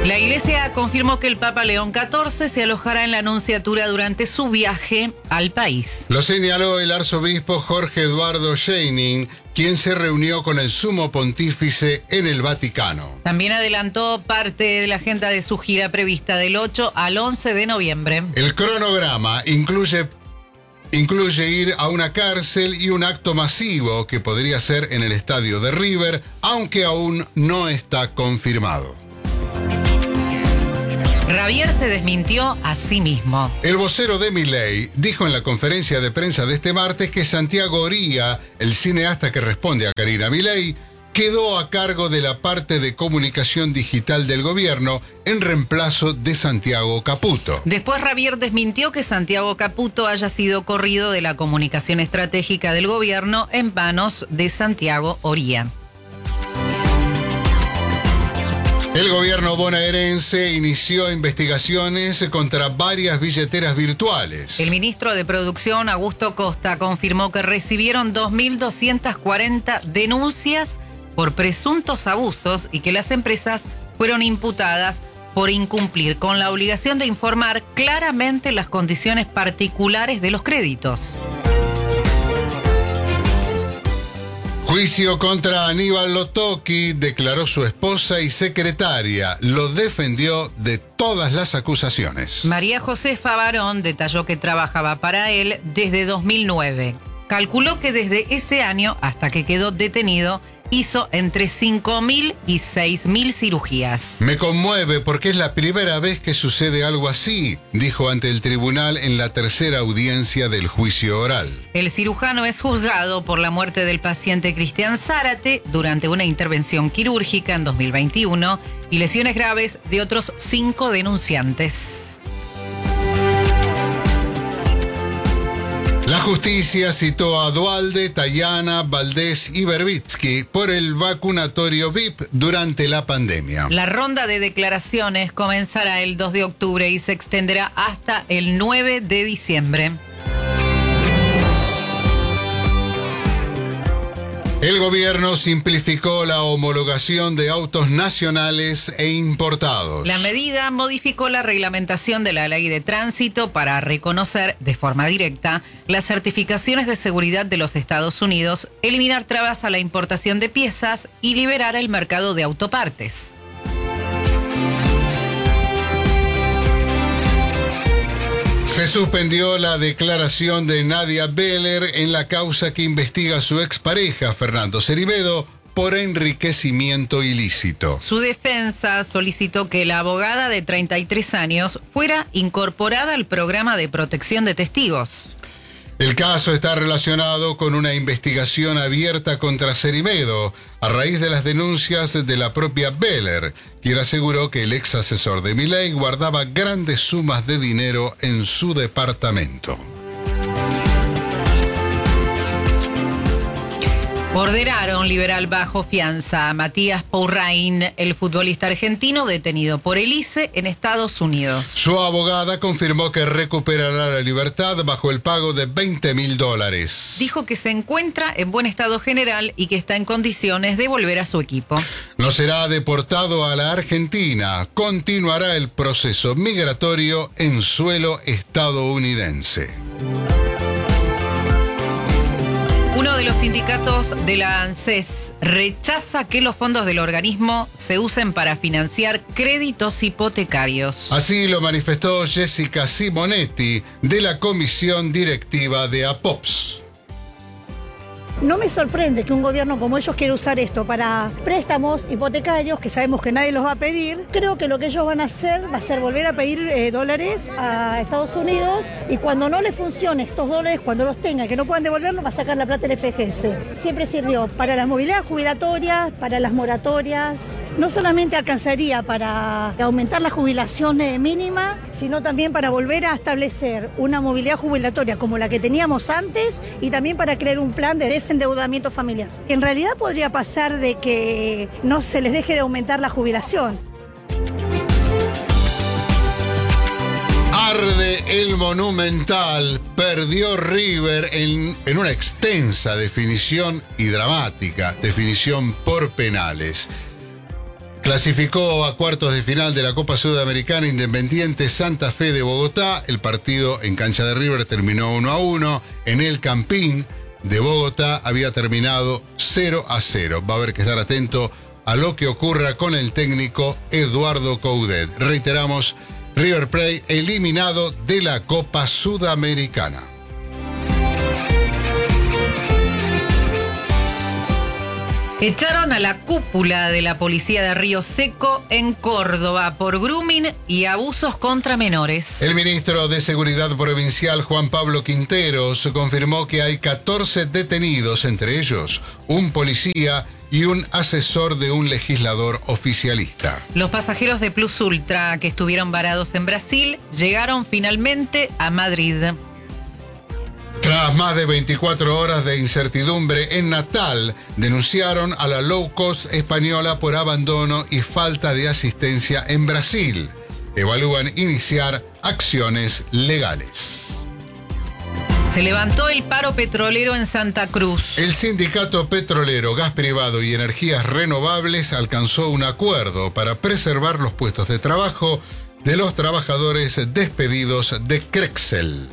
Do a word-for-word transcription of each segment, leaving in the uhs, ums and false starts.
La Iglesia confirmó que el Papa León catorce se alojará en la Nunciatura durante su viaje al país. Lo señaló el arzobispo Jorge Eduardo Scheining, quien se reunió con el sumo pontífice en el Vaticano. También adelantó parte de la agenda de su gira prevista del ocho al once de noviembre. El cronograma incluye, incluye ir a una cárcel y un acto masivo que podría ser en el estadio de River, aunque aún no está confirmado. Javier se desmintió a sí mismo. El vocero de Milei dijo en la conferencia de prensa de este martes que Santiago Oría, el cineasta que responde a Karina Milei, quedó a cargo de la parte de comunicación digital del gobierno en reemplazo de Santiago Caputo. Después Javier desmintió que Santiago Caputo haya sido corrido de la comunicación estratégica del gobierno en manos de Santiago Oría. El gobierno bonaerense inició investigaciones contra varias billeteras virtuales. El ministro de Producción, Augusto Costa, confirmó que recibieron dos mil doscientas cuarenta denuncias por presuntos abusos y que las empresas fueron imputadas por incumplir con la obligación de informar claramente las condiciones particulares de los créditos. Juicio contra Aníbal Lotocchi, declaró su esposa y secretaria. Lo defendió de todas las acusaciones. María Josefa Barón detalló que trabajaba para él desde dos mil nueve. Calculó que desde ese año hasta que quedó detenido hizo entre cinco mil y seis mil cirugías. Me conmueve porque es la primera vez que sucede algo así, dijo ante el tribunal en la tercera audiencia del juicio oral. El cirujano es juzgado por la muerte del paciente Cristian Zárate durante una intervención quirúrgica en dos mil veintiuno y lesiones graves de otros cinco denunciantes. La justicia citó a Duhalde, Tayana, Valdés y Verbitsky por el vacunatorio V I P durante la pandemia. La ronda de declaraciones comenzará el dos de octubre y se extenderá hasta el nueve de diciembre. El gobierno simplificó la homologación de autos nacionales e importados. La medida modificó la reglamentación de la Ley de Tránsito para reconocer de forma directa las certificaciones de seguridad de los Estados Unidos, eliminar trabas a la importación de piezas y liberar el mercado de autopartes. Se suspendió la declaración de Nadia Beller en la causa que investiga a su expareja, Fernando Ceribedo, por enriquecimiento ilícito. Su defensa solicitó que la abogada de treinta y tres años fuera incorporada al programa de protección de testigos. El caso está relacionado con una investigación abierta contra Ceribedo a raíz de las denuncias de la propia Beller, quien aseguró que el ex asesor de Milei guardaba grandes sumas de dinero en su departamento. Ordenaron liberar bajo fianza a Matías Pourrain, el futbolista argentino detenido por el I C E en Estados Unidos. Su abogada confirmó que recuperará la libertad bajo el pago de veinte mil dólares. Dijo que se encuentra en buen estado general y que está en condiciones de volver a su equipo. No será deportado a la Argentina. Continuará el proceso migratorio en suelo estadounidense. Uno de los sindicatos de la ANSES rechaza que los fondos del organismo se usen para financiar créditos hipotecarios. Así lo manifestó Jessica Simonetti, de la comisión directiva de APOPS. No me sorprende que un gobierno como ellos quiera usar esto para préstamos hipotecarios, que sabemos que nadie los va a pedir. Creo que lo que ellos van a hacer va a ser volver a pedir eh, dólares a Estados Unidos, y cuando no les funcione estos dólares, cuando los tengan, que no puedan devolverlos, va a sacar la plata del F G S. Siempre sirvió para las movilidades jubilatorias, para las moratorias. No solamente alcanzaría para aumentar la jubilación eh, mínima, sino también para volver a establecer una movilidad jubilatoria como la que teníamos antes, y también para crear un plan de endeudamiento familiar. En realidad podría pasar de que no se les deje de aumentar la jubilación. Arde el Monumental, perdió River en, en una extensa definición y dramática definición por penales. Clasificó a cuartos de final de la Copa Sudamericana Independiente Santa Fe de Bogotá. El partido en cancha de River terminó uno a uno. En el Campín de Bogotá había terminado cero a cero. Va a haber que estar atento a lo que ocurra con el técnico Eduardo Coudet. Reiteramos, River Plate eliminado de la Copa Sudamericana. Echaron a la cúpula de la policía de Río Seco en Córdoba por grooming y abusos contra menores. El ministro de Seguridad Provincial, Juan Pablo Quinteros, confirmó que hay catorce detenidos, entre ellos un policía y un asesor de un legislador oficialista. Los pasajeros de Plus Ultra que estuvieron varados en Brasil llegaron finalmente a Madrid. Tras más de veinticuatro horas de incertidumbre en Natal, denunciaron a la low cost española por abandono y falta de asistencia en Brasil. Evalúan iniciar acciones legales. Se levantó el paro petrolero en Santa Cruz. El sindicato petrolero, gas privado y energías renovables alcanzó un acuerdo para preservar los puestos de trabajo de los trabajadores despedidos de Crexel.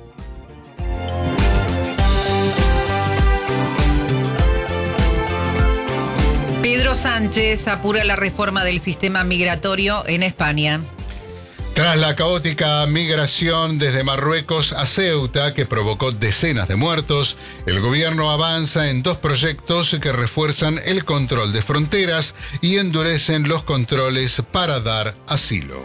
Pedro Sánchez apura la reforma del sistema migratorio en España. Tras la caótica migración desde Marruecos a Ceuta, que provocó decenas de muertos, el gobierno avanza en dos proyectos que refuerzan el control de fronteras y endurecen los controles para dar asilo.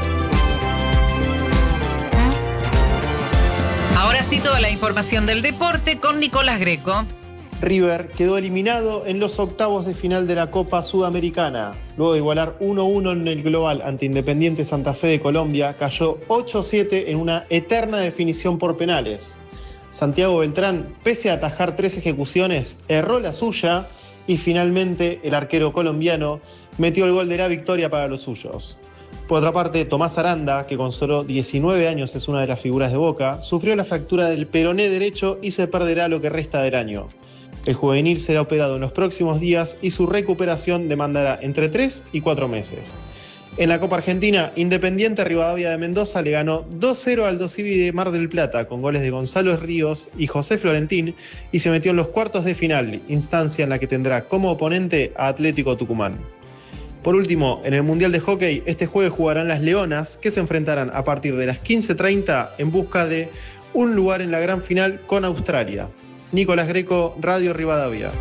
Ahora sí, toda la información del deporte con Nicolás Greco. River quedó eliminado en los octavos de final de la Copa Sudamericana. Luego de igualar uno a uno en el global ante Independiente Santa Fe de Colombia, cayó ocho a siete en una eterna definición por penales. Santiago Beltrán, pese a atajar tres ejecuciones, erró la suya y finalmente el arquero colombiano metió el gol de la victoria para los suyos. Por otra parte, Tomás Aranda, que con solo diecinueve años es una de las figuras de Boca, sufrió la fractura del peroné derecho y se perderá lo que resta del año. El juvenil será operado en los próximos días y su recuperación demandará entre tres y cuatro meses. En la Copa Argentina, Independiente Rivadavia de Mendoza le ganó dos cero al Dosivi de Mar del Plata con goles de Gonzalo Ríos y José Florentín y se metió en los cuartos de final, instancia en la que tendrá como oponente a Atlético Tucumán. Por último, en el Mundial de Hockey, este jueves jugarán las Leonas, que se enfrentarán a partir de las quince treinta en busca de un lugar en la gran final con Australia. Nicolás Greco, Radio Rivadavia.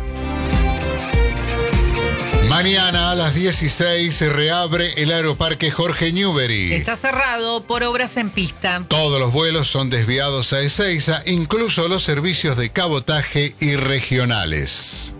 Mañana a las dieciséis se reabre el Aeroparque Jorge Newbery. Está cerrado por obras en pista. Todos los vuelos son desviados a Ezeiza, incluso los servicios de cabotaje y regionales.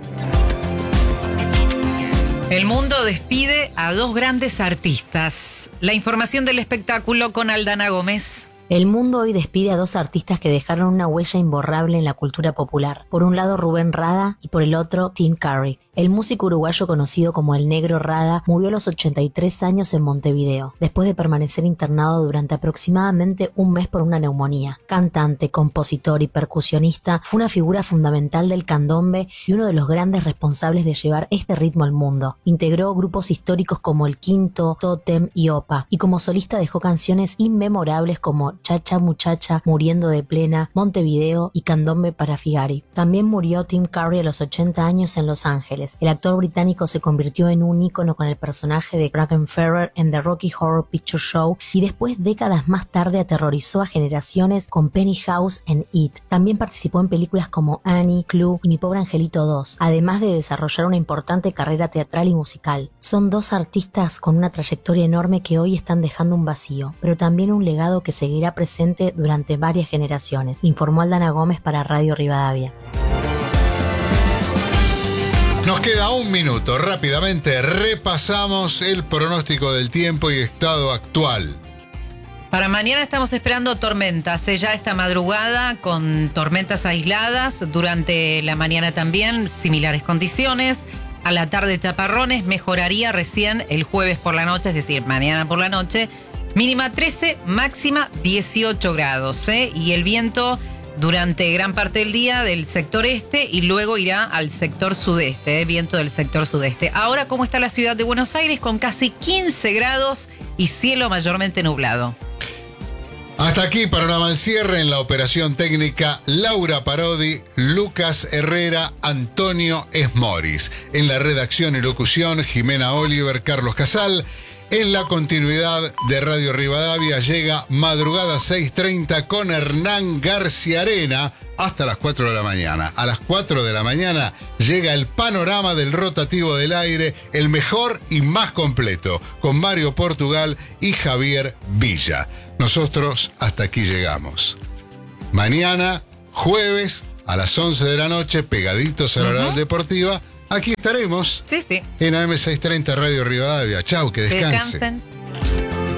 El mundo despide a dos grandes artistas. La información del espectáculo con Aldana Gómez. El mundo hoy despide a dos artistas que dejaron una huella imborrable en la cultura popular. Por un lado Rubén Rada y por el otro Tim Curry. El músico uruguayo conocido como El Negro Rada murió a los ochenta y tres años en Montevideo, después de permanecer internado durante aproximadamente un mes por una neumonía. Cantante, compositor y percusionista, fue una figura fundamental del candombe y uno de los grandes responsables de llevar este ritmo al mundo. Integró grupos históricos como El Quinto, Tótem y Opa, y como solista dejó canciones inmemorables como Chacha Muchacha, Muriendo de Plena, Montevideo y Candombe para Figari. También murió Tim Curry a los ochenta años en Los Ángeles. El actor británico se convirtió en un ícono con el personaje de Kraken Ferrer en The Rocky Horror Picture Show y después, décadas más tarde, aterrorizó a generaciones con Penny House en It. También participó en películas como Annie, Clue y Mi Pobre Angelito dos, además de desarrollar una importante carrera teatral y musical. Son dos artistas con una trayectoria enorme que hoy están dejando un vacío, pero también un legado que seguirá presente durante varias generaciones, informó Aldana Gómez para Radio Rivadavia. Nos queda un minuto. Rápidamente repasamos el pronóstico del tiempo y estado actual. Para mañana estamos esperando tormentas, ¿eh? Ya esta madrugada con tormentas aisladas, durante la mañana también similares condiciones. A la tarde chaparrones, mejoraría recién el jueves por la noche, es decir, mañana por la noche. Mínima trece, máxima dieciocho grados, ¿eh? Y el viento durante gran parte del día del sector este y luego irá al sector sudeste, eh, viento del sector sudeste. Ahora, ¿cómo está la ciudad de Buenos Aires? Con casi quince grados y cielo mayormente nublado. Hasta aquí Panorama al cierre. En la operación técnica, Laura Parodi, Lucas Herrera, Antonio Esmoris. En la redacción y locución, Jimena Oliver, Carlos Casal. En la continuidad de Radio Rivadavia llega Madrugada seis treinta con Hernán García Arena hasta las cuatro de la mañana. A las cuatro de la mañana llega el panorama del rotativo del aire, el mejor y más completo, con Mario Portugal y Javier Villa. Nosotros hasta aquí llegamos. Mañana, jueves, a las once de la noche, pegaditos a la hora uh-huh. deportiva, aquí estaremos. Sí, sí. En A M seiscientos treinta Radio Rivadavia. Chau, que descansen. Que descansen.